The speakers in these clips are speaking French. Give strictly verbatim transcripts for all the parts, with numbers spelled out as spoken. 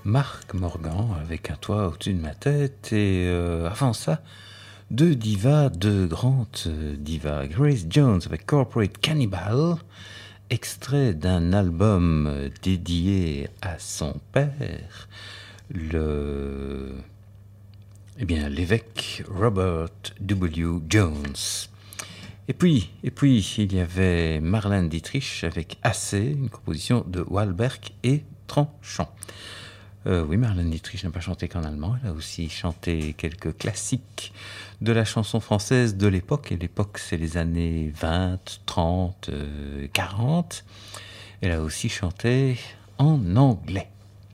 Marc Morgan avec Un toit au-dessus de ma tête et euh, avant ça, deux divas, deux grandes divas. Grace Jones avec Corporate Cannibal, extrait d'un album dédié à son père, le, eh bien, l'évêque Robert W. Jones. Et puis, et puis, il y avait Marlène Dietrich avec Assez, une composition de Wahlberg et Tranchant. Euh, oui, Marlène Dietrich n'a pas chanté qu'en allemand, elle a aussi chanté quelques classiques de la chanson française de l'époque, et l'époque c'est les années vingt, trente, euh, quarante. Elle a aussi chanté en anglais.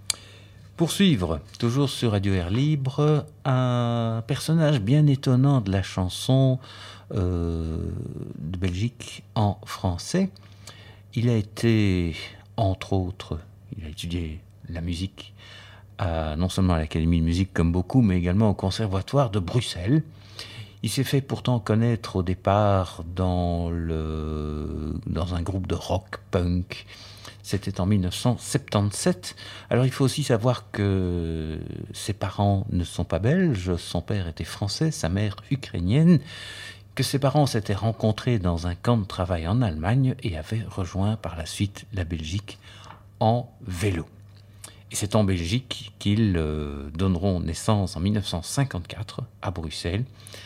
Pour suivre, toujours sur Radio Air Libre, un personnage bien étonnant de la chanson euh, de Belgique en français. Il a été, entre autres, il a étudié la musique à, non seulement à l'Académie de musique comme beaucoup, mais également au Conservatoire de Bruxelles. Il s'est fait pourtant connaître au départ dans, le, dans un groupe de rock punk. C'était en mille neuf cent soixante-dix-sept. Alors il faut aussi savoir que ses parents ne sont pas belges, son père était français, sa mère ukrainienne, que ses parents s'étaient rencontrés dans un camp de travail en Allemagne et avaient rejoint par la suite la Belgique en vélo. Et c'est en Belgique qu'ils euh, donneront naissance en mille neuf cent cinquante-quatre à Bruxelles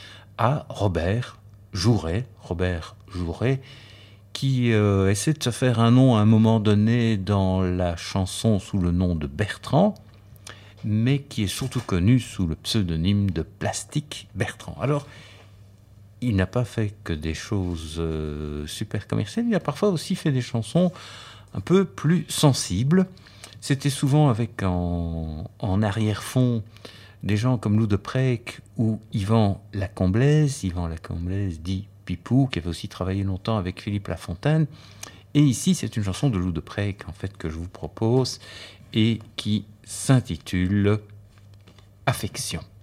à Robert Jouret, Robert Jouret, qui euh, essaie de se faire un nom à un moment donné dans la chanson sous le nom de Bertrand, mais qui est surtout connu sous le pseudonyme de Plastique Bertrand. Alors, il n'a pas fait que des choses euh, super commerciales, il a parfois aussi fait des chansons un peu plus sensibles. C'était souvent avec en, en arrière-fond des gens comme Lou de Prèque ou Yvan Lacomblaise, Yvan Lacomblaise dit Pipou, qui avait aussi travaillé longtemps avec Philippe Lafontaine. Et ici, c'est une chanson de Lou de Prèque, en fait, que je vous propose et qui s'intitule Affection.